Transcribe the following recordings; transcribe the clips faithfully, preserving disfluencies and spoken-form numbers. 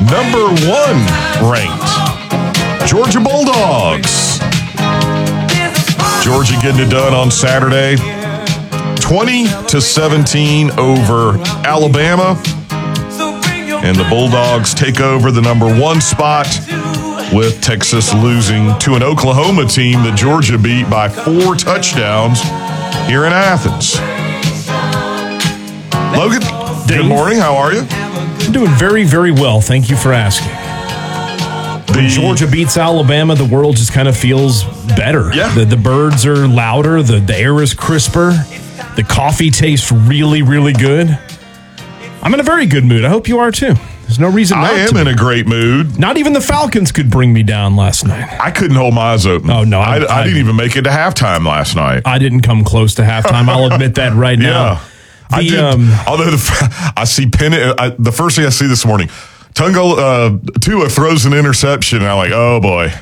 number one ranked Georgia Bulldogs. Georgia getting it done on Saturday, twenty to seventeen over Alabama. And the Bulldogs take over the number one spot, with Texas losing to an Oklahoma team that Georgia beat by four touchdowns here in Athens. Logan, Dave, good morning. How are you? I'm doing very, very well. Thank you for asking. When The- Georgia beats Alabama, the world just kind of feels better. Yeah. The, the birds are louder. The, the air is crisper. The coffee tastes really, really good. I'm in a very good mood. I hope you are too. There's no reason not I am to in be. a great mood. Not even the Falcons could bring me down last night. I couldn't hold my eyes open. Oh, no, I, I- I didn't even make it to halftime last night. I didn't come close to halftime. I'll admit that right now. Yeah. I The, did. um, although the, I see Penn, I, the first thing I see this morning, Tunga uh, Tua throws an interception, and I'm like, oh boy,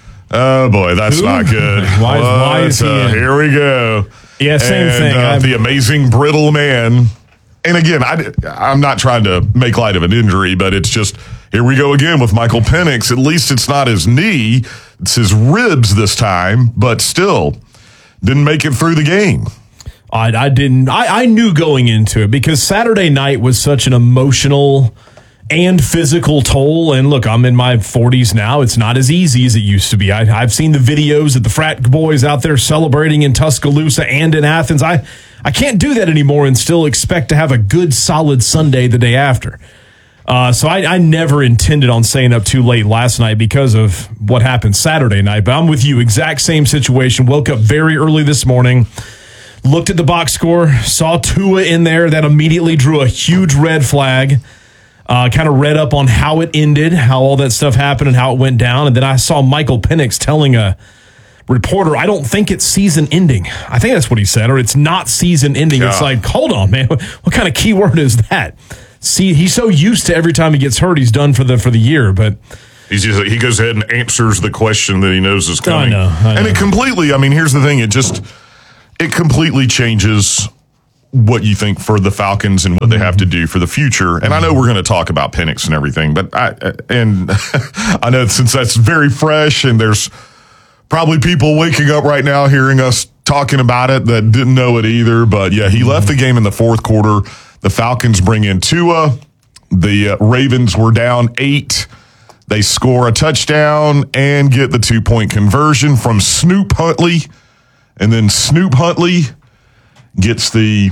oh boy, that's Who? not good. Why is- why is he uh, in? Here we go. Yeah, same and, thing. Uh, I'm- the amazing brittle man. And again, I, I'm not trying to make light of an injury, but it's just, here we go again with Michael Penix. At least it's not his knee, it's his ribs this time, but still didn't make it through the game. I, I didn't. I, I knew going into it because Saturday night was such an emotional and physical toll. And look, I'm in my forties now. It's not as easy as it used to be. I, I've seen the videos of the frat boys out there celebrating in Tuscaloosa and in Athens. I, I can't do that anymore and still expect to have a good, solid Sunday the day after. Uh, so I, I never intended on staying up too late last night because of what happened Saturday night. But I'm with you. Exact same situation. Woke up very early this morning. Looked at the box score, saw Tua in there. That immediately drew a huge red flag. Uh, kind of read up on how it ended, how all that stuff happened, and how it went down. And then I saw Michael Penix telling a reporter, I don't think it's season ending. I think that's what he said, or it's not season ending. Yeah. It's like, hold on, man. What kind of keyword is that? See, he's so used to every time he gets hurt, he's done for the for the year. But He's just, he goes ahead and answers the question that he knows is coming. I know, I And know. it completely, I mean, here's the thing. It just, it completely changes what you think for the Falcons and what they have to do for the future. And I know we're going to talk about Penix and everything, but I, and I know since that's very fresh and there's probably people waking up right now hearing us talking about it that didn't know it either. But yeah, he left the game in the fourth quarter. The Falcons bring in Tua. The uh, Ravens were down eight. They score a touchdown and get the two-point conversion from Snoop Huntley. And then Snoop Huntley gets the,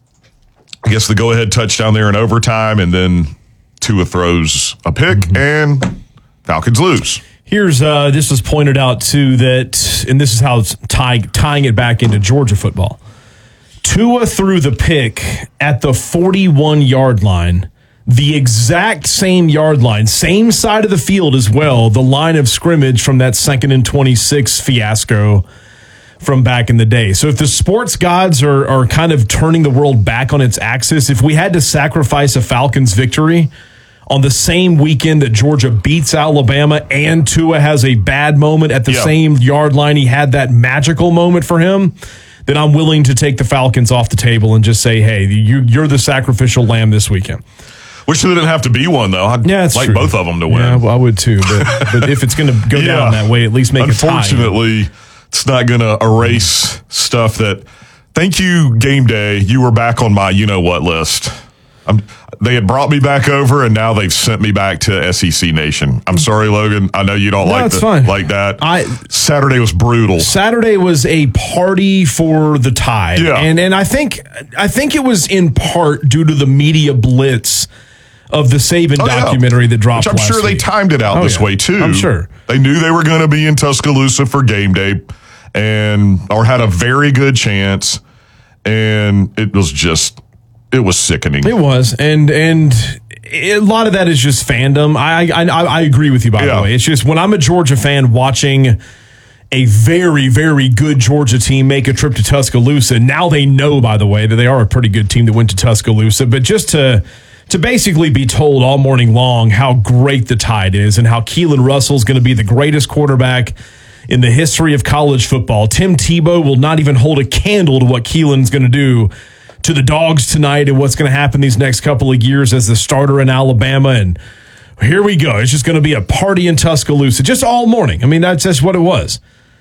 I guess, the go-ahead touchdown there in overtime. And then Tua throws a pick and Falcons lose. here's, uh, this was pointed out too, that, and this is how it's tie, tying it back into Georgia football. Tua threw the pick at the forty-one-yard line, the exact same yard line, same side of the field as well, the line of scrimmage from that second and twenty-six fiasco from back in the day. So if the sports gods are, are kind of turning the world back on its axis, if we had to sacrifice a Falcons victory on the same weekend that Georgia beats Alabama and Tua has a bad moment at the Yeah. same yard line, he had that magical moment for him, then I'm willing to take the Falcons off the table and just say, hey, you, you're the sacrificial lamb this weekend. Wish there didn't have to be one, though. I'd Yeah, it's like true. both of them to win. Yeah, well, I would too. But, but if it's going to go down that way, at least make it tie. Unfortunately, it's not going to erase stuff that. Thank you, Game Day. You were back on my you-know-what list. I'm, they had brought me back over, and now they've sent me back to S E C Nation. I'm sorry, Logan. I know you don't No, like it's the, fine. like that. I- Saturday was brutal. Saturday was a party for the Tide, Yeah. and and I think I think it was in part due to the media blitz of the Saban Oh, yeah. documentary that dropped. Which I'm last sure they week. timed it out Oh, this yeah. way too. I'm sure. They knew they were going to be in Tuscaloosa for Game Day, and or had a very good chance, and it was just it was sickening. It was, and and a lot of that is just fandom. I I, I I agree with you, by Yeah. the way. It's just when I'm a Georgia fan watching a very, very good Georgia team make a trip to Tuscaloosa. Now they know, by the way, that they are a pretty good team that went to Tuscaloosa. But just to to basically be told all morning long how great the Tide is and how Keelan Russell's going to be the greatest quarterback in the history of college football. Tim Tebow will not even hold a candle to what Keelan's going to do to the Dogs tonight and what's going to happen these next couple of years as the starter in Alabama. And here we go. It's just going to be a party in Tuscaloosa just all morning. I mean, that's just what it was.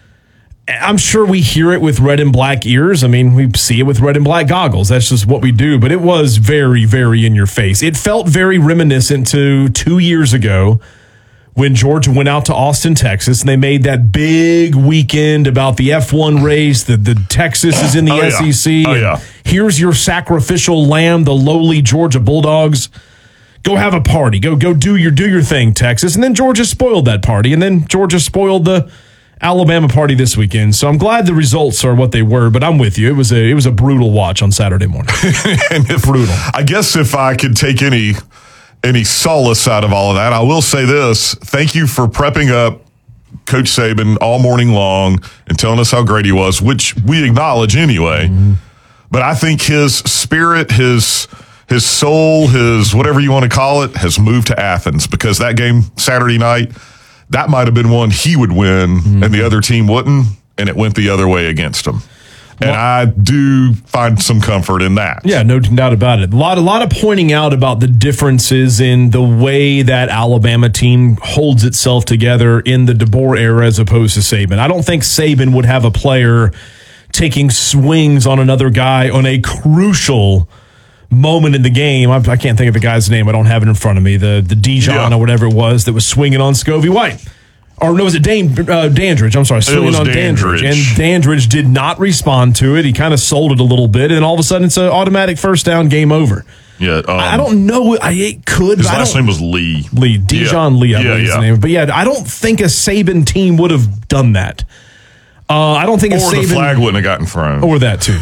I'm sure we hear it with red and black ears. I mean, we see it with red and black goggles. That's just what we do. But it was very, very in your face. It felt very reminiscent to two years ago when Georgia went out to Austin, Texas, and they made that big weekend about the F one race, that the Texas is in the oh, S E C. Yeah. Oh, yeah. Here's your sacrificial lamb, the lowly Georgia Bulldogs. Go have a party. Go go do your do your thing, Texas. And then Georgia spoiled that party, and then Georgia spoiled the Alabama party this weekend. So I'm glad the results are what they were, but I'm with you. It was a it was a brutal watch on Saturday morning. and if, brutal. I guess if I could take any any solace out of all of that, I will say this. Thank you for prepping up Coach Saban all morning long and telling us how great he was, which we acknowledge anyway. Mm-hmm. But I think his spirit, his his soul, his whatever you want to call it, has moved to Athens, because that game Saturday night, that might have been one he would win, mm-hmm. and the other team wouldn't, and it went the other way against him. And well, I do find some comfort in that. Yeah, no doubt about it. A lot, a lot of pointing out about the differences in the way that Alabama team holds itself together in the DeBoer era as opposed to Saban. I don't think Saban would have a player taking swings on another guy on a crucial moment in the game. I, I can't think of the guy's name. I don't have it in front of me. The the Dijon yeah. or whatever it was that was swinging on Scovie White. Or no, was it Dan, uh, Dandridge? I'm sorry, swinging on Dandridge. Dandridge. And Dandridge did not respond to it. He kind of sold it a little bit, and all of a sudden it's an automatic first down, game over. Yeah, um, I don't know. I it could. His but last name was Lee. Lee. Dijon yeah. Lee, I yeah, believe yeah. his name. But yeah, I don't think a Saban team would have done that. Uh, I don't think or a Saban... the flag wouldn't have gotten thrown. Or that, too.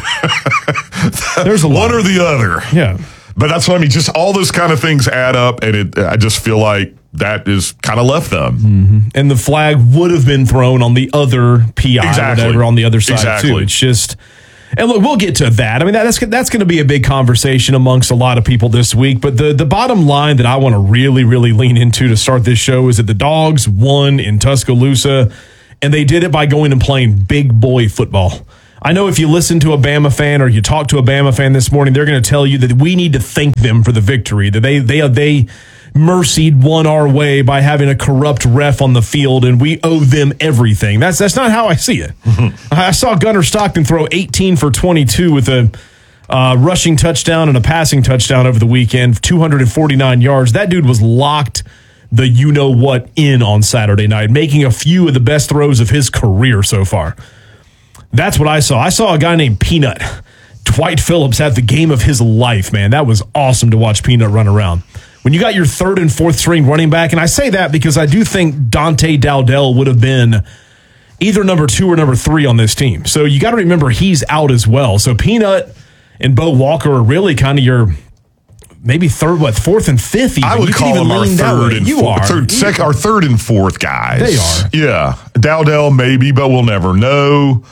There's a lot. One or the other. Yeah. But that's what I mean. Just all those kind of things add up, and it. I just feel like that is kind of left them. Mm-hmm. And the flag would have been thrown on the other P I, exactly. whatever, on the other side, exactly. too. It's just... And look, we'll get to that. I mean, that's that's going to be a big conversation amongst a lot of people this week. But the, the bottom line that I want to really, really lean into to start this show is that the Dogs won in Tuscaloosa, and they did it by going and playing big boy football. I know if you listen to a Bama fan or you talk to a Bama fan this morning, they're going to tell you that we need to thank them for the victory, that they they they mercied one our way by having a corrupt ref on the field, and we owe them everything. That's that's not how I see it. Mm-hmm. I saw Gunnar Stockton throw eighteen for twenty-two with a uh, rushing touchdown and a passing touchdown over the weekend, two hundred forty-nine yards. That dude was locked the you-know-what in on Saturday night, making a few of the best throws of his career so far. That's what I saw. I saw a guy named Peanut. Dwight Phillips had the game of his life, man. That was awesome to watch Peanut run around. When you got your third and fourth string running back, and I say that because I do think Dante Dowdell would have been either number two or number three on this team. So you got to remember he's out as well. So Peanut and Bo Walker are really kind of your maybe third, what, fourth and fifth even. I would you call them our third and you fourth, are. Third, sec, our third and fourth guys. They are. Yeah. Dowdell maybe, but we'll never know.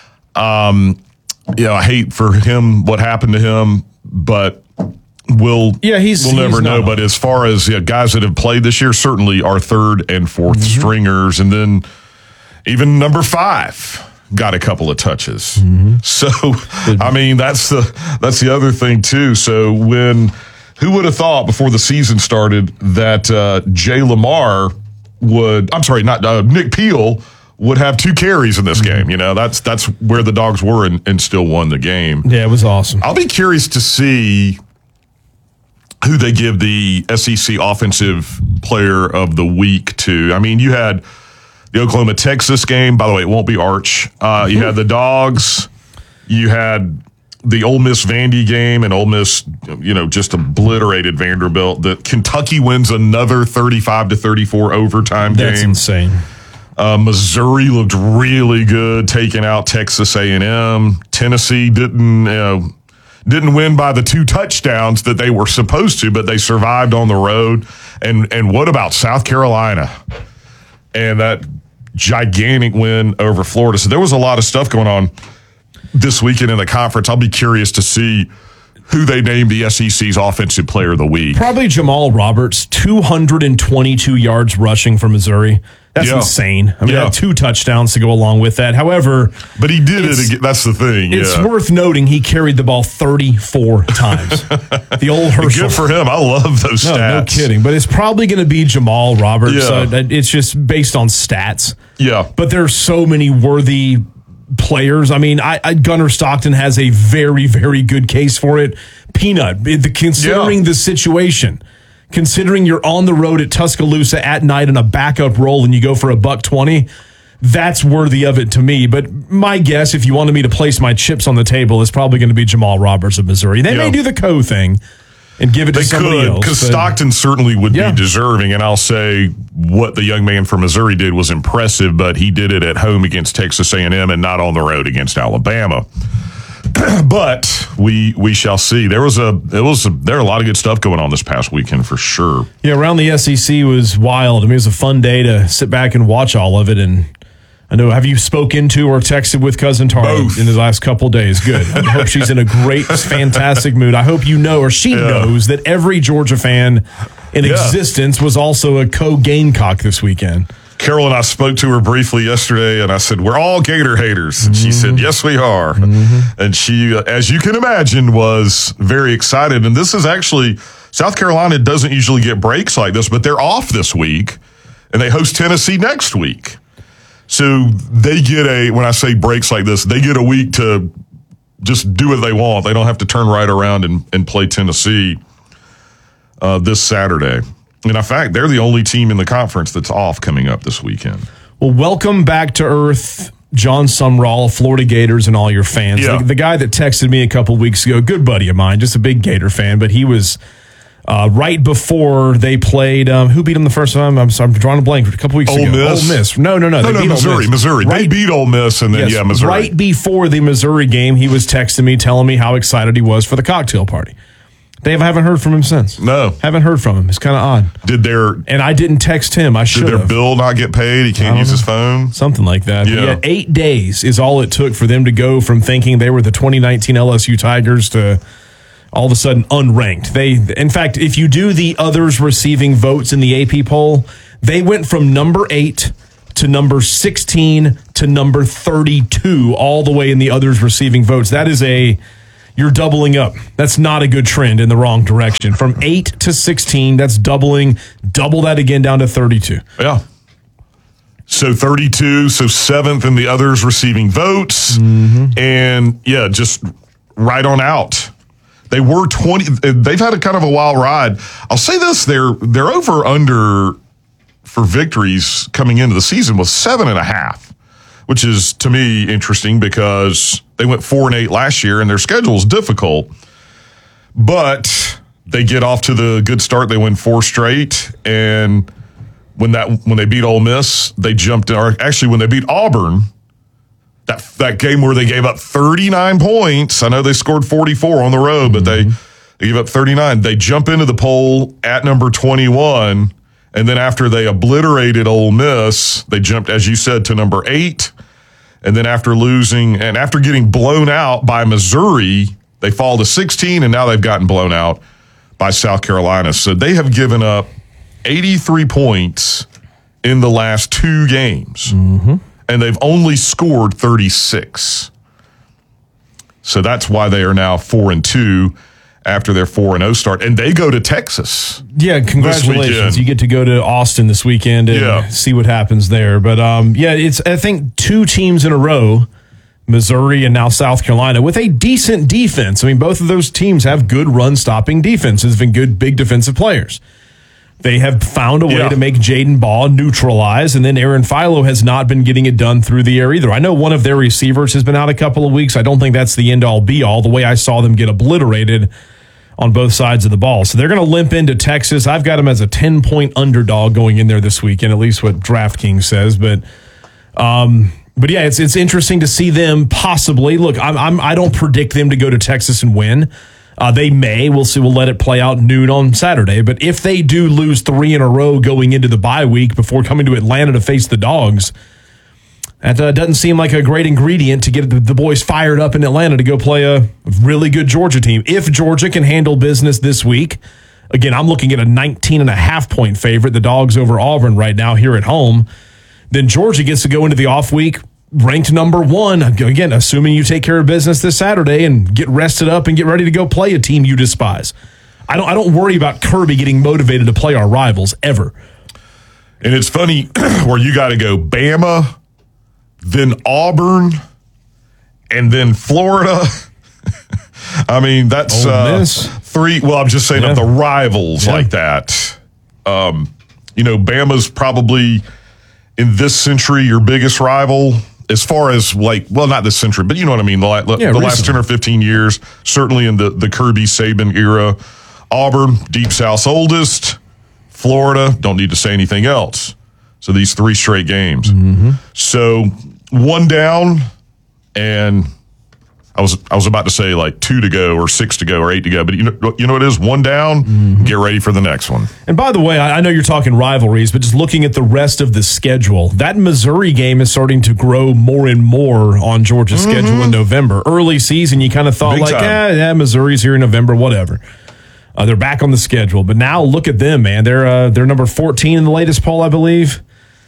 Um, you know, I hate for him what happened to him, but we'll yeah, he's we'll never he's know. But as far as yeah, guys that have played this year, certainly our third and fourth mm-hmm. stringers, and then even number five got a couple of touches. Mm-hmm. So I mean, that's the that's the other thing too. So when who would have thought before the season started that uh, Jay Lamar would? I'm sorry, not uh, Nick Peel. Would have two carries in this game. You know, that's that's where the Dogs were and, and still won the game. Yeah, it was awesome. I'll be curious to see who they give the S E C Offensive Player of the Week to. I mean, you had the Oklahoma-Texas game. By the way, it won't be Arch. Uh, you had the Dogs. You had the Ole Miss Vandy game, and Ole Miss, you know, just obliterated Vanderbilt. The Kentucky wins another thirty-five to thirty-four overtime That's game. That's insane. Uh, Missouri looked really good, taking out Texas A and M. Tennessee didn't, you know, didn't win by the two touchdowns that they were supposed to, but they survived on the road. And and what about South Carolina and that gigantic win over Florida? So there was a lot of stuff going on this weekend in the conference. I'll be curious to see who they named the S E C's Offensive Player of the Week. Probably Jamal Roberts, two hundred twenty-two yards rushing for Missouri. That's Yeah. insane. I mean, Yeah. had two touchdowns to go along with that. However, But he did it again. That's the thing. it's yeah. worth noting he carried the ball thirty-four times. The old Herschel. Good for him. I love those No, stats. no kidding. But it's probably going to be Jamal Roberts. Yeah. Uh, it's just based on stats. Yeah. But there's so many worthy players. I mean, I, I Gunnar Stockton has a very, very good case for it. Peanut, the, considering Yeah. the situation, considering you're on the road at Tuscaloosa at night in a backup role and you go for a buck twenty, that's worthy of it to me. But my guess, if you wanted me to place my chips on the table, is probably going to be Jamal Roberts of Missouri. They Yeah. may do the Co thing and give it to They somebody could, else. because but- Stockton certainly would Yeah. be deserving. And I'll say what the young man from Missouri did was impressive, but he did it at home against Texas A and M and not on the road against Alabama. But we we shall see. There was a it was a, there were a lot of good stuff going on this past weekend for sure. Yeah, around the S E C was wild. I mean, it was a fun day to sit back and watch all of it. And I know, have you spoken to or texted with Cousin Tara Both. in the last couple of days? Good. I hope she's in a great, fantastic mood. I hope you know, or she Yeah. knows, that every Georgia fan in Yeah. existence was also a co-Gamecock this weekend. Carol and I spoke to her briefly yesterday, and I said, "We're all Gator haters." And she said, "Yes, we are." And she, uh, as you can imagine, was very excited. And this is actually, South Carolina doesn't usually get breaks like this, but they're off this week, and they host Tennessee next week. So they get a, when I say breaks like this, they get a week to just do what they want. They don't have to turn right around and, and play Tennessee uh, this Saturday. And in fact, they're the only team in the conference that's off coming up this weekend. Well, welcome back to Earth, John Sumrall, Florida Gators, and all your fans. Yeah. The, the guy that texted me a couple weeks ago, good buddy of mine, just a big Gator fan, but he was uh, right before they played. Um, who beat them the first time? I'm sorry, I'm drawing a blank. A couple weeks Ole ago, Miss? Ole Miss. No, no, no. No, they no, beat Ole Missouri, Miss. Missouri. Right, They beat Ole Miss, and then, yes, yeah, Missouri. right before the Missouri game, he was texting me, telling me how excited he was for the cocktail party. They haven't heard from him since. No. Haven't heard from him. It's kind of odd. Did their And I didn't text him. I did should their have. bill not get paid? He can't use his phone? Something like that. But Yeah. yeah, eight days is all it took for them to go from thinking they were the twenty nineteen L S U Tigers to all of a sudden unranked. They, in fact, if you do the others receiving votes in the A P poll, they went from number eight to number sixteen to number thirty-two, all the way in the others receiving votes. That is a, you're doubling up. That's not a good trend in the wrong direction. From eight to sixteen, that's doubling, double that again down to thirty-two. Yeah. So thirty-two, so seventh in the others receiving votes. Mm-hmm. And yeah, just right on out. They were twenty. They've had a kind of a wild ride. I'll say this, they're, they're over under for victories coming into the season was seven and a half, which is to me interesting because they went four and eight last year and their schedule is difficult, but they get off to the good start. They win four straight. And when that, when they beat Ole Miss, they jumped in, or actually when they beat Auburn, that, that game where they gave up thirty-nine points. I know they scored forty-four on the road, but they, they gave up thirty-nine. They jump into the poll at number twenty-one. And then after they obliterated Ole Miss, they jumped, as you said, to number eight. And then after losing and after getting blown out by Missouri, they fall to sixteen, and now they've gotten blown out by South Carolina. So they have given up eighty-three points in the last two games, mm-hmm. and they've only scored thirty-six. So that's why they are now four and two. After their four and oh start, and they go to Texas. Yeah, congratulations. weekend. You get to go to Austin this weekend and Yeah. see what happens there. But um, yeah, it's I think two teams in a row, Missouri and now South Carolina, with a decent defense. I mean, both of those teams have good run-stopping defenses and good big defensive players. They have found a way Yeah. to make Jaden Baugh neutralize, and then Aaron Philo has not been getting it done through the air either. I know one of their receivers has been out a couple of weeks. I don't think that's the end-all, be-all, the way I saw them get obliterated on both sides of the ball. So they're going to limp into Texas. I've got them as a ten-point underdog going in there this weekend, at least what DraftKings says. But um, but yeah, it's it's interesting to see them possibly. Look, I'm, I'm, I don't predict them to go to Texas and win. Uh, they may. We'll see. We'll let it play out noon on Saturday. But if they do lose three in a row going into the bye week before coming to Atlanta to face the Dogs, That uh, doesn't seem like a great ingredient to get the, the boys fired up in Atlanta to go play a really good Georgia team. If Georgia can handle business this week, again, I'm looking at a nineteen and a half point favorite, the Dogs over Auburn right now here at home, then Georgia gets to go into the off week ranked number one. Again, assuming you take care of business this Saturday and get rested up and get ready to go play a team you despise. I don't, I don't worry about Kirby getting motivated to play our rivals ever. And it's funny where you got to go Bama, then Auburn, and then Florida. I mean, that's uh, three. Well, I'm just saying yeah. of the rivals yeah. like that. Um, you know, Bama's probably in this century your biggest rival as far as like, well, not this century, but you know what I mean. The, yeah, the last ten or fifteen years, certainly in the, the Kirby Saban era. Auburn, Deep South's oldest. Florida, don't need to say anything else. So these three straight games. Mm-hmm. So one down, and I was I was about to say like two to go or six to go or eight to go, but you know you know what it is? One down, mm-hmm. get ready for the next one. And by the way, I know you're talking rivalries, but just looking at the rest of the schedule, that Missouri game is starting to grow more and more on Georgia's mm-hmm. schedule in November. Early season, you kind of thought Big like, yeah, yeah, Missouri's here in November, whatever. Uh, they're back on the schedule, but now look at them, man. They're uh, they're number fourteen in the latest poll, I believe.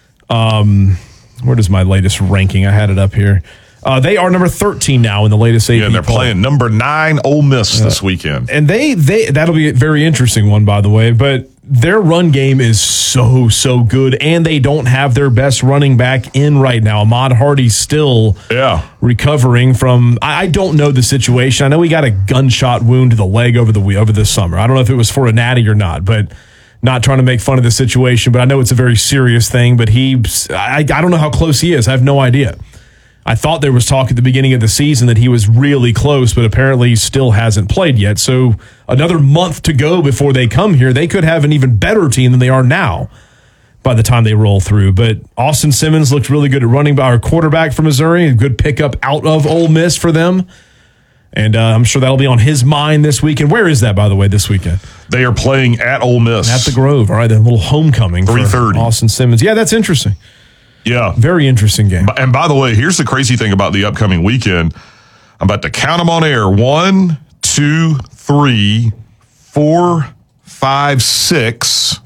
Um, where does my latest ranking? I had it up here. Uh, they are number thirteen now in the latest A P Yeah, and they're poll. playing number nine Ole Miss uh, this weekend, and they they that'll be a very interesting one, by the way. But their run game is so so good, and they don't have their best running back in right now. Ahmad Hardy's still yeah recovering from. I, I don't know the situation. I know he got a gunshot wound to the leg over the over the summer. I don't know if it was for a natty or not, but. Not trying to make fun of the situation, but I know it's a very serious thing. But he, I, I don't know how close he is. I have no idea. I thought there was talk at the beginning of the season that he was really close, but apparently he still hasn't played yet. So another month to go before they come here. They could have an even better team than they are now by the time they roll through. But Austin Simmons looked really good at running by our quarterback for Missouri. A good pickup out of Ole Miss for them. And uh, I'm sure that'll be on his mind this weekend. Where is that, by the way, this weekend? They are playing at Ole Miss. At the Grove. All right, that little homecoming three thirty for Austin Simmons. Yeah, that's interesting. Yeah. Very interesting game. And by the way, here's the crazy thing about the upcoming weekend. I'm about to count them on air. One, two, three, four, five, six.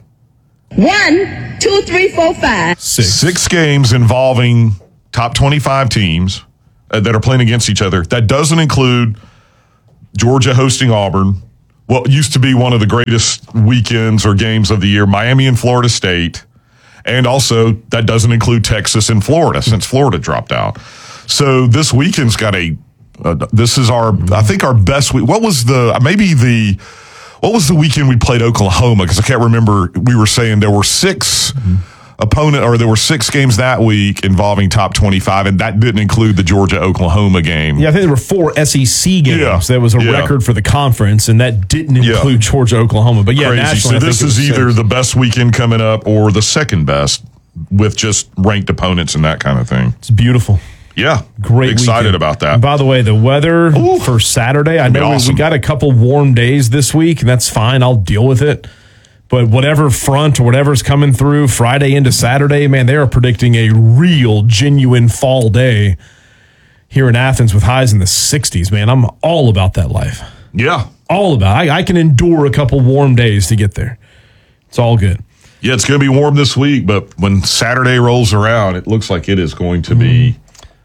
One, two, three, four, five. Six. Six games involving top twenty-five teams uh, that are playing against each other. That doesn't include Georgia hosting Auburn. What used to be one of the greatest weekends or games of the year, Miami and Florida State. And also, that doesn't include Texas and Florida, since Florida dropped out. So this weekend's got a, uh, this is our, I think our best week. What was the, maybe the, what was the weekend we played Oklahoma? Because I can't remember. We were saying there were six mm-hmm. opponent, or there were six games that week involving top twenty-five, and that didn't include the Georgia-Oklahoma game. Yeah, I think there were four S E C games. Yeah. That was a yeah. record for the conference, and that didn't include yeah. Georgia-Oklahoma. But yeah, Crazy. nationally, So this is either six. the best weekend coming up or the second best with just ranked opponents and that kind of thing. It's beautiful. Yeah. Great Excited weekend. about that. And by the way, the weather Ooh, for Saturday, I know awesome. we got a couple warm days this week, and that's fine. I'll deal with it. But whatever front or whatever's coming through Friday into Saturday, man, they are predicting a real, genuine fall day here in Athens with highs in the sixties, man. I'm all about that life. Yeah. All about it. I, I can endure a couple warm days to get there. It's all good. Yeah, it's going to be warm this week, but when Saturday rolls around, it looks like it is going to be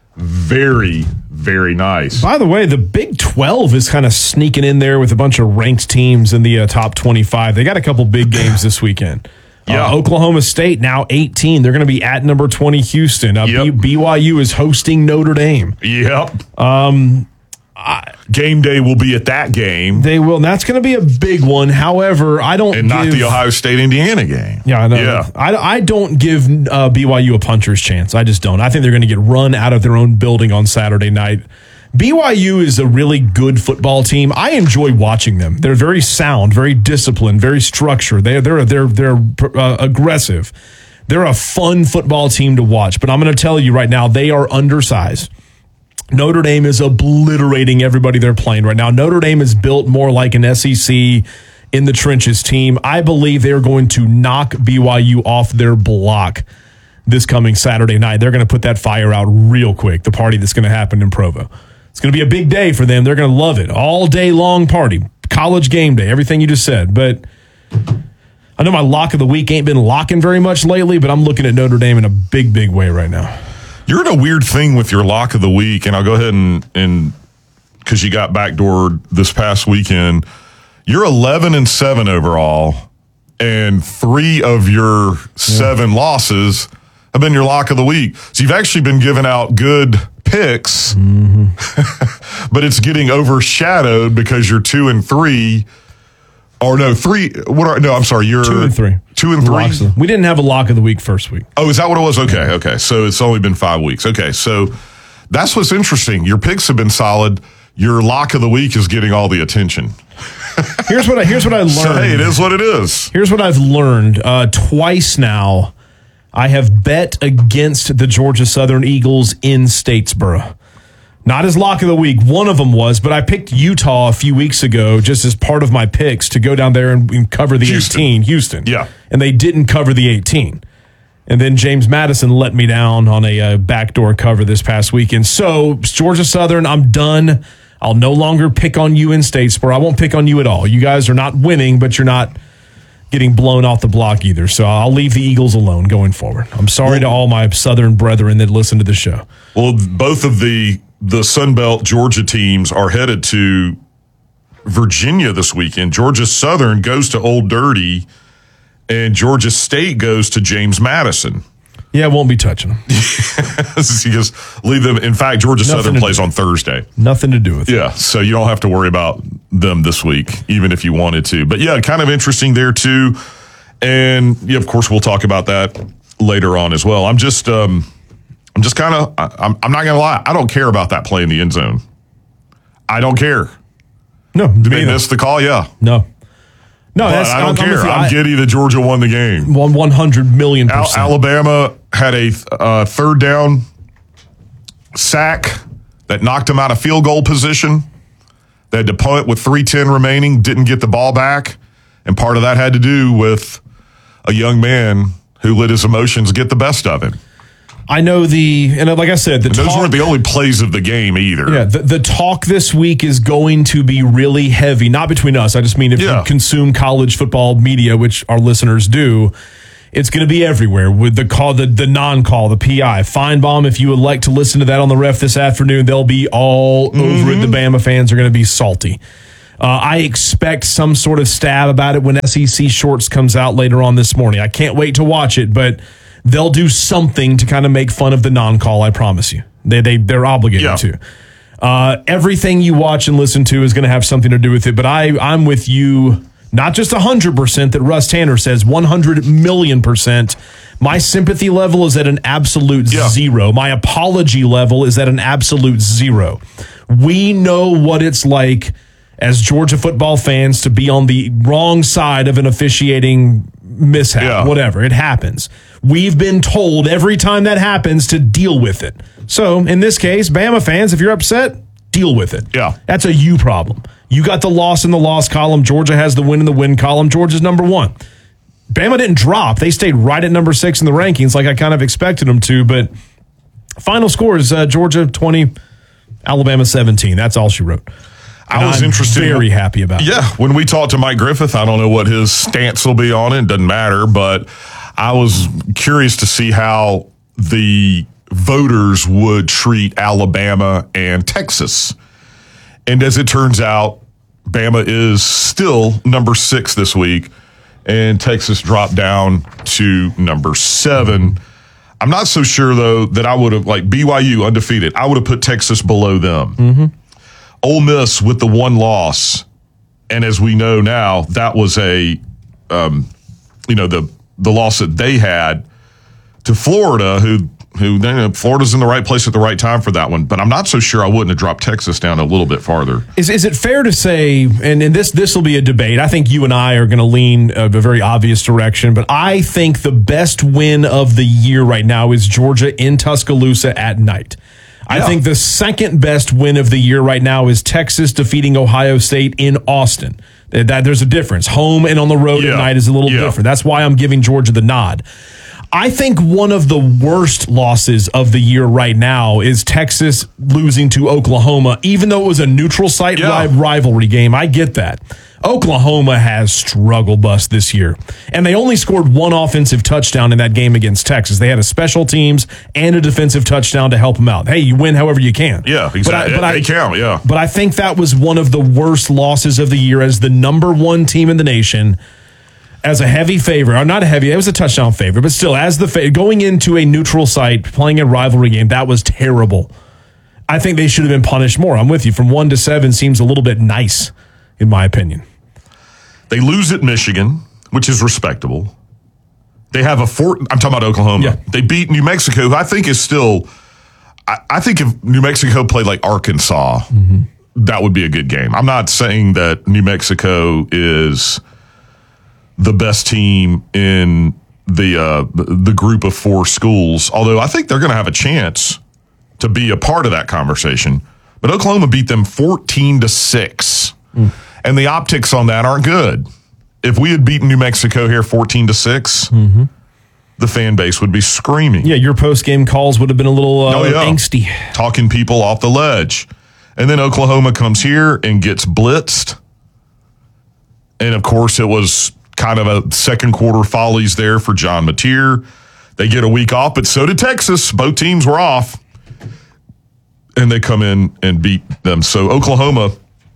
very, very nice. By the way, the Big twelve is kind of sneaking in there with a bunch of ranked teams in the uh, top twenty-five. They got a couple big games this weekend. Yeah. Uh, Oklahoma State now eighteen. They're going to be at number twenty Houston. Uh, Yep. B- BYU is hosting Notre Dame. Yep. Um, I, Game day will be at that game. They will. And that's going to be a big one. However, I don't And give, not the Ohio State-Indiana game. Yeah, I know. Yeah. I, I don't give uh, B Y U a puncher's chance. I just don't. I think they're going to get run out of their own building on Saturday night. B Y U is a really good football team. I enjoy watching them. They're very sound, very disciplined, very structured. They're they're they're they're uh, aggressive. They're a fun football team to watch. But I'm going to tell you right now, they are undersized. Notre Dame is obliterating everybody they're playing right now. Notre Dame is built more like an S E C in the trenches team. I believe they're going to knock B Y U off their block this coming Saturday night. They're going to put that fire out real quick, the party that's going to happen in Provo. It's going to be a big day for them. They're going to love it. All day long party. College game day, everything you just said. But I know my lock of the week ain't been locking very much lately, but I'm looking at Notre Dame in a big, big way right now. You're in a weird thing with your lock of the week, and I'll go ahead and, and because you got backdoored this past weekend, you're eleven and seven overall, and three of your seven yeah. losses have been your lock of the week. So you've actually been giving out good picks, mm-hmm. but it's getting overshadowed because you're two and three. Or no, three. What are no? I'm sorry. You're two and three. Two and three. Of, we didn't have a lock of the week first week. Oh, is that what it was? Okay, okay. So it's only been five weeks. Okay, so that's what's interesting. Your picks have been solid. Your lock of the week is getting all the attention. Here's what I here's what I learned. So, hey, it is what it is. Here's what I've learned. Uh, twice now, I have bet against the Georgia Southern Eagles in Statesboro. Not as lock of the week. One of them was, but I picked Utah a few weeks ago just as part of my picks to go down there and, and cover the Houston. eighteen. Houston. Yeah. And they didn't cover the eighteen. And then James Madison let me down on a uh, backdoor cover this past weekend. So, Georgia Southern, I'm done. I'll no longer pick on you in Statesboro. I won't pick on you at all. You guys are not winning, but you're not getting blown off the block either. So I'll leave the Eagles alone going forward. I'm sorry well, to all my Southern brethren that listen to the show. Well, both of the the Sunbelt Georgia teams are headed to Virginia this weekend. Georgia Southern goes to Old Dirty, and Georgia State goes to James Madison. Yeah, won't be touching them. You just leave them. In fact, Georgia Nothing Southern plays do. on Thursday. Nothing to do with it. Yeah, so you don't have to worry about them this week, even if you wanted to. But yeah, kind of interesting there too. And yeah, of course, we'll talk about that later on as well. I'm just, um, I'm just kind of, I'm, I'm not gonna lie, I don't care about that play in the end zone. I don't care. No, did they miss the call? Yeah. No. No, but that's, I don't I'm, care. I'm, I'm giddy that Georgia won the game. One one hundred million percent. Al- Alabama had a uh, third down sack that knocked them out of field goal position. They had to punt with three ten remaining, didn't get the ball back, and part of that had to do with a young man who let his emotions get the best of him. I know the, and like I said, the and those talk, weren't the only plays of the game either. Yeah, the, the talk this week is going to be really heavy, not between us. I just mean if yeah. you consume college football media, which our listeners do, it's going to be everywhere with the call, the, the non-call, the P I. Feinbaum, if you would like to listen to that on the ref this afternoon, they'll be all mm-hmm. over it. The Bama fans are going to be salty. Uh, I expect some sort of stab about it when S E C Shorts comes out later on this morning. I can't wait to watch it, but they'll do something to kind of make fun of the non-call, I promise you. They, they, they're obligated yeah. to. Uh, everything you watch and listen to is going to have something to do with it, but I, I'm with you, not just one hundred percent that Russ Tanner says, one hundred million percent. My sympathy level is at an absolute yeah. zero. My apology level is at an absolute zero. We know what it's like as Georgia football fans to be on the wrong side of an officiating mishap, yeah. whatever. It happens. We've been told every time that happens to deal with it. So in this case, Bama fans, if you're upset, deal with it. Yeah. That's a you problem. You got the loss in the loss column. Georgia has the win in the win column. Georgia's number one. Bama didn't drop. They stayed right at number six in the rankings like I kind of expected them to, but final score is uh, Georgia twenty, Alabama seventeen. That's all she wrote. And I was I'm interested. Very happy about it. Yeah, when we talked to Mike Griffith, I don't know what his stance will be on it. It doesn't matter, but I was curious to see how the voters would treat Alabama and Texas. And as it turns out, Bama is still number six this week, and Texas dropped down to number seven. I'm not so sure, though, that I would have, like B Y U undefeated, I would have put Texas below them. Mm-hmm. Ole Miss with the one loss, and as we know now, that was a, um, you know, the the loss that they had to Florida, who who you know, Florida's in the right place at the right time for that one. But I'm not so sure I wouldn't have dropped Texas down a little bit farther. Is is it fair to say, and, and this this will be a debate, I think you and I are going to lean a very obvious direction, but I think the best win of the year right now is Georgia in Tuscaloosa at night. I Yeah. think the second best win of the year right now is Texas defeating Ohio State in Austin. That, there's a difference. Home and on the road Yeah. at night is a little Yeah. different. That's why I'm giving Georgia the nod. I think one of the worst losses of the year right now is Texas losing to Oklahoma, even though it was a neutral site Yeah. ri- rivalry game. I get that. Oklahoma has struggle bus this year, and they only scored one offensive touchdown in that game against Texas. They had a special teams and a defensive touchdown to help them out. Hey, you win however you can. Yeah, exactly. But I, but I, they count, yeah. But I think that was one of the worst losses of the year as the number one team in the nation, as a heavy favorite, or not a heavy, it was a touchdown favorite, but still, as the fa- going into a neutral site, playing a rivalry game, that was terrible. I think they should have been punished more. I'm with you. From one to seven seems a little bit nice, in my opinion. They lose at Michigan, which is respectable. They have a four. I'm talking about Oklahoma. Yeah. They beat New Mexico, who I think is still. I, I think if New Mexico played like Arkansas, mm-hmm. that would be a good game. I'm not saying that New Mexico is the best team in the uh, the group of four schools, although I think they're going to have a chance to be a part of that conversation. But Oklahoma beat them fourteen to six. Mm. And the optics on that aren't good. If we had beaten New Mexico here fourteen to six, mm-hmm. the fan base would be screaming. Yeah, your post-game calls would have been a little uh, oh, yeah. angsty. Talking people off the ledge. And then Oklahoma comes here and gets blitzed. And, of course, it was kind of a second quarter follies there for John Mateer. They get a week off, but so did Texas. Both teams were off. And they come in and beat them. So Oklahoma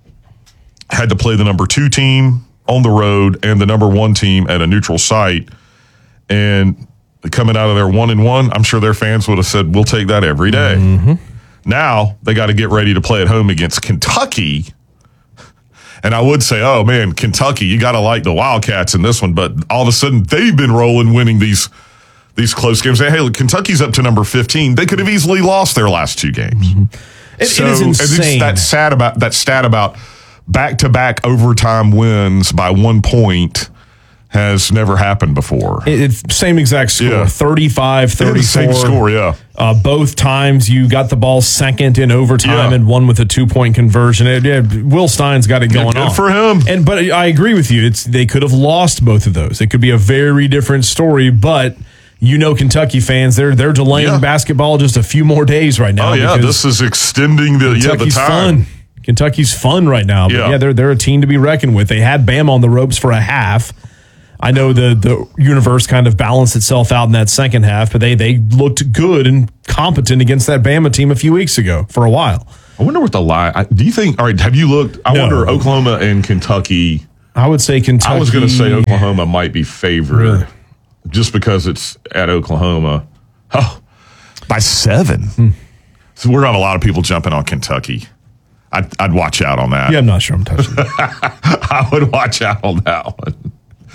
had to play the number two team on the road and the number one team at a neutral site. And coming out of there one and one, I'm sure their fans would have said, we'll take that every day. Mm-hmm. Now they got to get ready to play at home against Kentucky. And I would say, oh, man, Kentucky, you got to like the Wildcats in this one. But all of a sudden, they've been rolling, winning these these close games. Hey, look, Kentucky's up to number fifteen. They could have easily lost their last two games. Mm-hmm. It, so, it is insane. And it's that sad about that stat about back-to-back overtime wins by one point has never happened before. It, it's same exact score, yeah. thirty-five thirty-four. Yeah, same score, yeah. Uh, both times you got the ball second in overtime yeah. and one with a two-point conversion. It, yeah, Will Stein's got it going yeah, good on. for him. And but I agree with you. It's they could have lost both of those. It could be a very different story, but you know Kentucky fans, they're they're delaying yeah. basketball just a few more days right now. Oh, yeah, this is extending the, yeah, the Kentucky's time. fun. Kentucky's fun right now. But yeah. Yeah. yeah, they're they're a team to be reckoned with. They had Bama on the ropes for a half. I know the the universe kind of balanced itself out in that second half, but they they looked good and competent against that Bama team a few weeks ago for a while. I wonder what the lie. I, do you think? All right, have you looked? I No. wonder Oklahoma and Kentucky. I would say Kentucky. I was going to say Oklahoma might be favored Really? just because it's at Oklahoma. Oh, by seven. Hmm. So we're on a lot of people jumping on Kentucky. I'd, I'd watch out on that. Yeah, I'm not sure I'm touching it. I would watch out on that one.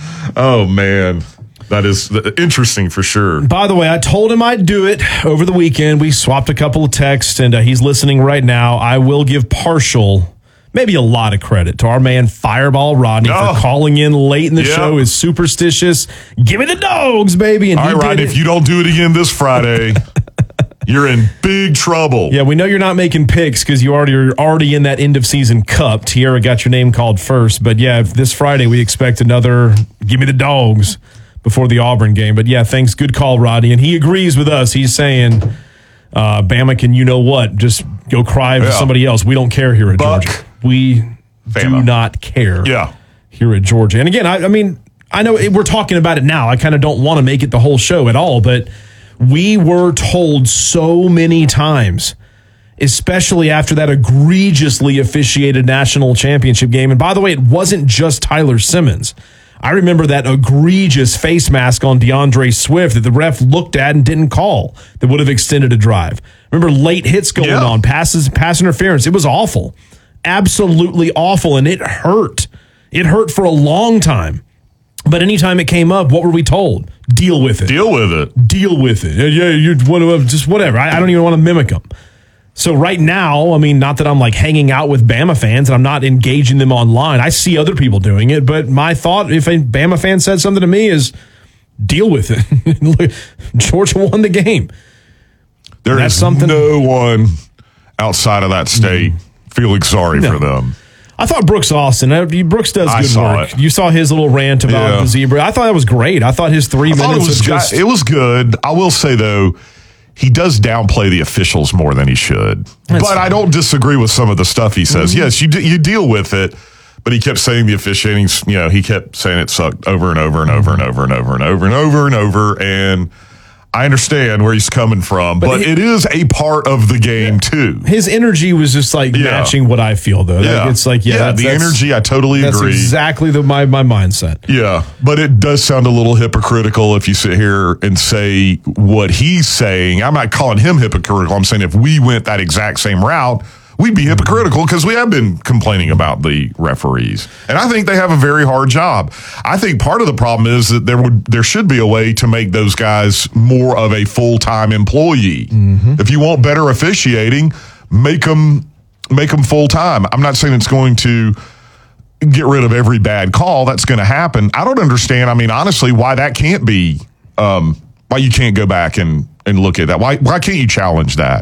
Oh, man. That is interesting for sure. By the way, I told him I'd do it over the weekend. We swapped a couple of texts, and uh, he's listening right now. I will give partial, maybe a lot of credit to our man Fireball Rodney Oh. for calling in late in the Yeah. show. Is superstitious. Give me the dogs, baby. And All he right, did Rodney, it. if you don't do it again this Friday, you're in big trouble. Yeah, we know you're not making picks because you already are already in that end of season cup. Tierra got your name called first, but yeah, this Friday we expect another. Give me the dogs before the Auburn game. But yeah, thanks. Good call, Rodney, and he agrees with us. He's saying, uh, "Bama, can you know what? Just go cry for Yeah. somebody else. We don't care here at Buck. Georgia. We do Bama. not care. Yeah. Here at Georgia. And again, I, I mean, I know it, we're talking about it now. I kind of don't want to make it the whole show at all, but we were told so many times, especially after that egregiously officiated national championship game. And by the way, it wasn't just Tyler Simmons. I remember that egregious face mask on DeAndre Swift that the ref looked at and didn't call that would have extended a drive. Remember late hits going Yeah. on, passes, pass interference. It was awful. Absolutely awful. And it hurt. It hurt for a long time. But anytime it came up, what were we told? Deal with it. Deal with it. Deal with it. Yeah, yeah, you're whatever, just whatever. I, I don't even want to mimic them. So right now, I mean, not that I'm like hanging out with Bama fans and I'm not engaging them online. I see other people doing it, but my thought, if a Bama fan said something to me, is deal with it. Georgia won the game. There That's is something- no one outside of that state feeling sorry No. for them. I thought Brooks Austin, uh, Brooks does I good saw work. it. You saw his little rant about Yeah. the zebra. I thought that was great. I thought his three I thought minutes it was of just. it was good. I will say though, he does downplay the officials more than he should. That's but I fine. don't disagree with some of the stuff he says. Mm-hmm. Yes, you d- you deal with it, but he kept saying the officiating. You know, he kept saying it sucked over and over and over and over and over and over and over and over. And I understand where he's coming from, but, But he- it is a part of the game too. His energy was just like Yeah. matching what I feel, though. Yeah, Like, it's like, yeah, yeah that's- the that's- energy. I totally That's agree. exactly the, my, my mindset. Yeah, but it does sound a little hypocritical if you sit here and say what he's saying. I'm not calling him hypocritical. I'm saying if we went that exact same route, we'd be hypocritical because we have been complaining about the referees. And I think they have a very hard job. I think part of the problem is that there would there should be a way to make those guys more of a full-time employee. Mm-hmm. If you want better officiating, make them make them full-time. I'm not saying it's going to get rid of every bad call. That's going to happen. I don't understand. I mean, honestly, why that can't be, um, why you can't go back and, and look at that. Why, why can't you challenge that?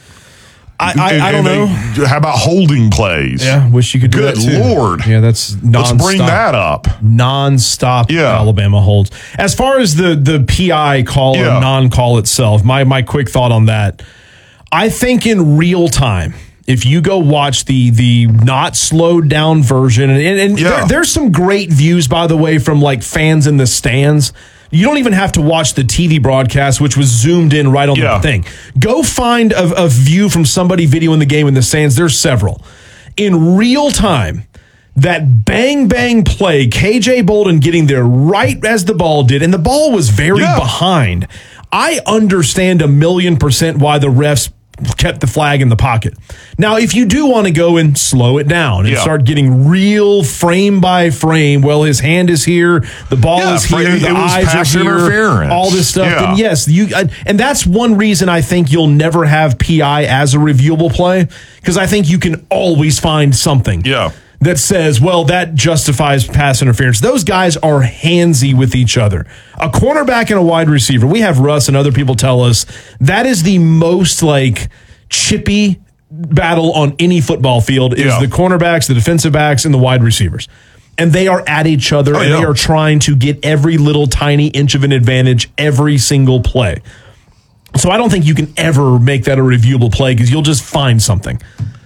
I, I, And- I don't and they- know. how about holding plays? Yeah, wish you could do Good that too. Lord. Yeah, that's Let's nonstop. bring that up. Non-stop Yeah. Alabama holds. As far as the the P I call Yeah. or non-call itself, my my quick thought on that, I think in real time, if you go watch the the not slowed down version, and, and Yeah. there, there's some great views, by the way, from like fans in the stands. You don't even have to watch the T V broadcast, which was zoomed in right on Yeah. the thing. Go find a, a view from somebody videoing the game in the stands. There's several. In real time, that bang bang play, K J Bolden getting there right as the ball did, and the ball was very Yeah. behind. I understand a million percent why the refs kept the flag in the pocket. Now, if you do want to go and slow it down and Yeah. start getting real frame by frame, well, his hand is here, the ball Yeah, is fra- here, it the was eyes pass are here, interference. all this stuff. Yeah. Then yes, you I, and that's one reason I think you'll never have P I as a reviewable play, because I think you can always find something. Yeah. That says, well, that justifies pass interference. Those guys are handsy with each other. A cornerback and a wide receiver. We have Russ and other people tell us that is the most like chippy battle on any football field is Yeah. the cornerbacks, the defensive backs, and the wide receivers. And they are at each other Oh, and yeah. they are trying to get every little tiny inch of an advantage every single play. So I don't think you can ever make that a reviewable play because you'll just find something.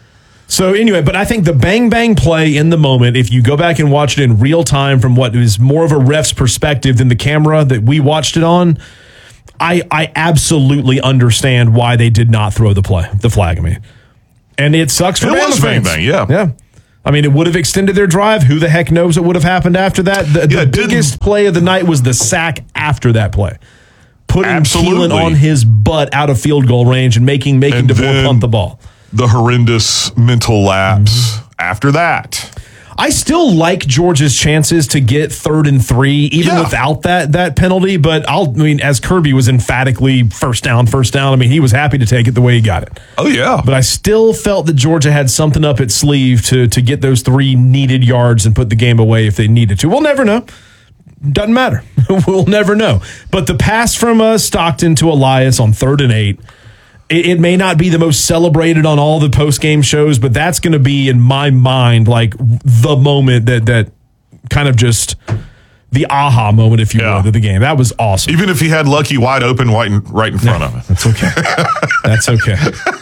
So anyway, but I think the bang bang play in the moment, if you go back and watch it in real time from what is more of a ref's perspective than the camera that we watched it on, I I absolutely understand why they did not throw the play, the flag. I mean, and it sucks for It Bama was bang fans. bang, yeah. yeah. I mean, it would have extended their drive. Who the heck knows what would have happened after that? The, Yeah, the it didn't- biggest play of the night was the sack after that play, putting Absolutely. Keelan on his butt out of field goal range and making making And DeVore then- punt the ball. The horrendous mental lapse after that. I still like Georgia's chances to get third and three, even Yeah. without that that penalty. But I'll, I mean, as Kirby was emphatically first down, first down. I mean, he was happy to take it the way he got it. Oh, yeah. But I still felt that Georgia had something up its sleeve to to get those three needed yards and put the game away if they needed to. We'll never know. Doesn't matter. We'll never know. But the pass from uh, Stockton to Elias on third and eight. It may not be the most celebrated on all the post-game shows, but that's going to be, in my mind, like the moment that that kind of just the aha moment, if you Yeah. will, of the game. That was awesome. Even if he had Lucky wide open right in, right in front of him. That's okay. That's okay.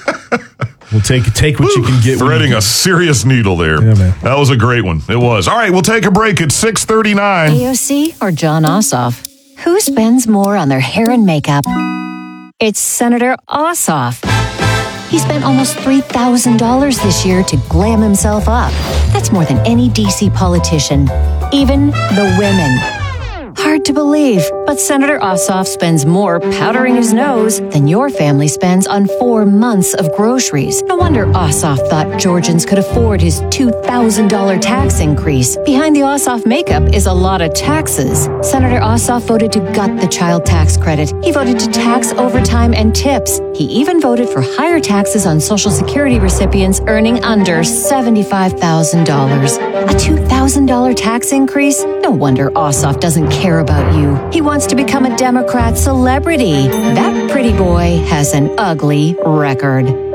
We'll take take what you can get. when you Threading can. a serious needle there. Yeah, man. That was a great one. It was. All right, we'll take a break at six thirty-nine. A O C or John Ossoff? Who spends more on their hair and makeup? It's Senator Ossoff. He spent almost three thousand dollars this year to glam himself up. That's more than any D C politician, even the women. Hard to believe, but Senator Ossoff spends more powdering his nose than your family spends on four months of groceries. No wonder Ossoff thought Georgians could afford his two thousand dollars tax increase. Behind the Ossoff makeup is a lot of taxes. Senator Ossoff voted to gut the child tax credit. He voted to tax overtime and tips. He even voted for higher taxes on Social Security recipients earning under seventy-five thousand dollars. A two thousand dollars tax increase? No wonder Ossoff doesn't care about you. He wants to become a Democrat celebrity. That pretty boy has an ugly record.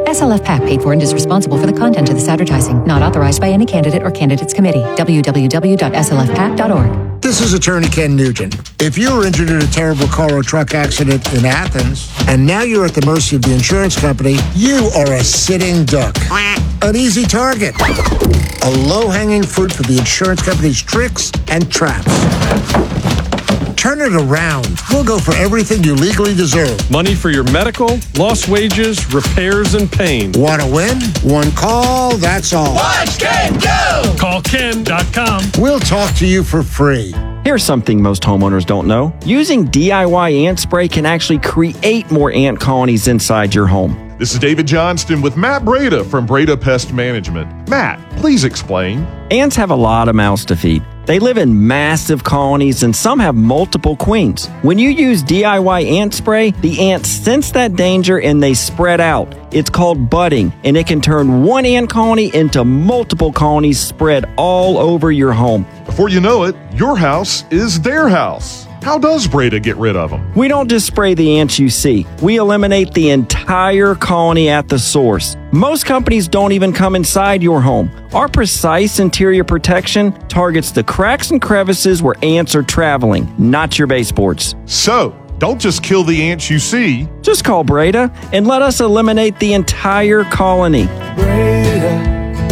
S L F PAC paid for and is responsible for the content of this advertising. Not authorized by any candidate or candidates committee. w w w dot s l f pac dot org. This is Attorney Ken Nugent. If you were injured in a terrible car or truck accident in Athens, and now you're at the mercy of the insurance company, you are a sitting duck. An easy target. A low-hanging fruit for the insurance company's tricks and traps. Turn it around. We'll go for everything you legally deserve. Money for your medical, lost wages, repairs, and pain. Want to win? One call, that's all. Watch Ken go! Call ken dot com. We'll talk to you for free. Here's something most homeowners don't know. Using D I Y ant spray can actually create more ant colonies inside your home. This is David Johnston with Matt Breda from Breda Pest Management. Matt, please explain. Ants have a lot of mouths to feed. They live in massive colonies and some have multiple queens. When you use D I Y ant spray, the ants sense that danger and they spread out. It's called budding, and it can turn one ant colony into multiple colonies spread all over your home. Before you know it, your house is their house. How does Breda get rid of them? We don't just spray the ants you see. We eliminate the entire colony at the source. Most companies don't even come inside your home. Our precise interior protection targets the cracks and crevices where ants are traveling, not your baseboards. So, don't just kill the ants you see. Just call Breda and let us eliminate the entire colony. Breda,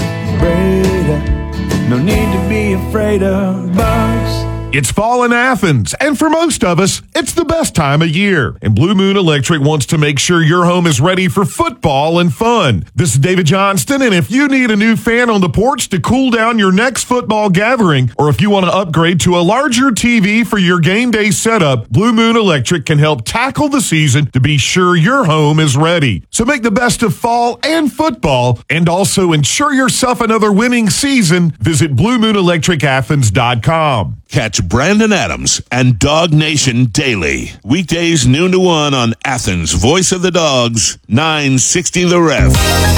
Breda, no need to be afraid of bugs. It's fall in Athens, and for most of us, it's the best time of year. And Blue Moon Electric wants to make sure your home is ready for football and fun. This is David Johnston, and if you need a new fan on the porch to cool down your next football gathering, or if you want to upgrade to a larger T V for your game day setup, Blue Moon Electric can help tackle the season to be sure your home is ready. So make the best of fall and football, and also ensure yourself another winning season. Visit blue moon electric athens dot com. Catch Brandon Adams and Dog Nation daily. Weekdays noon to one on Athens' Voice of the Dogs, nine sixty The Ref.